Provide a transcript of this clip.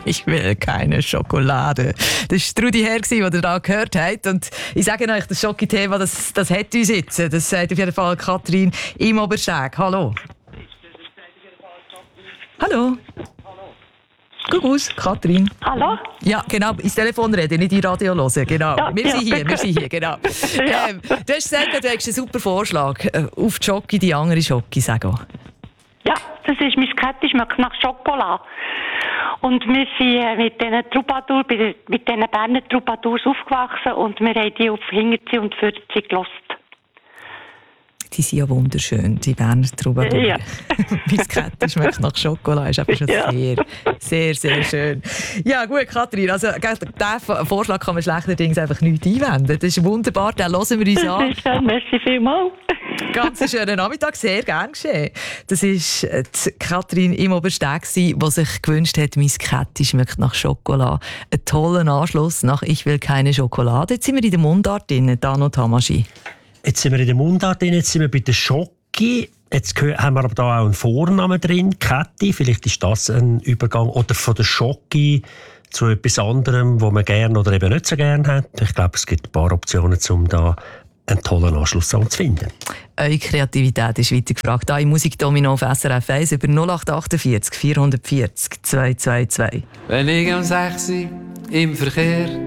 Ich will keine Schokolade. Das war Trudi Herr, den ihr da gehört habt. Und ich sage euch, das Schoki-Thema, das hat uns jetzt. Das sagt auf jeden Fall Katrin im Oberschäg. Hallo. Hallo. Guck aus, Katrin. Hallo? Ja, genau, ins Telefon reden, nicht in Radio hören. Genau. Ja, wir sind hier, genau. Ja. Du hast gesagt, du hast einen super Vorschlag. Auf die Schoki, die andere Schoki, sag auch. Ja, das ist mein Kette, schmeckt nach Schokolade. Und wir sind mit diesen Berner Troubadours aufgewachsen und wir haben die auf Hinterzi und Fürzi gehört. Die sind ja wunderschön, die Berner Troubadours. Ja. Mein Kette schmeckt nach Schokolade, ist einfach schon sehr, sehr schön. Ja gut, Katrin, also diesen Vorschlag kann man schlechterdings einfach nicht einwenden. Das ist wunderbar, den hören wir uns an. Das ist schön, merci vielmals. Ganz schönen Nachmittag, sehr gern geschehen. Das war Katrin im Obersteg, die sich gewünscht hat, mein Kette schmeckt nach Schokolade. Ein toller Anschluss nach «Ich will keine Schokolade». Jetzt sind wir in der Mundart drin, Dano Tamashi. Jetzt sind wir in der Mundart drin, jetzt sind wir bei der Schoki. Jetzt haben wir aber da auch einen Vornamen drin, Kette. Vielleicht ist das ein Übergang. Oder von der Schoki zu etwas anderem, was man gerne oder eben nicht so gerne hat. Ich glaube, es gibt ein paar Optionen, um da einen tollen Anschluss zu finden. Eure Kreativität ist weiter gefragt. Hier im Musikdomino auf SRF 1 über 0848 440 222. Wenn ich um 6 Uhr im Verkehr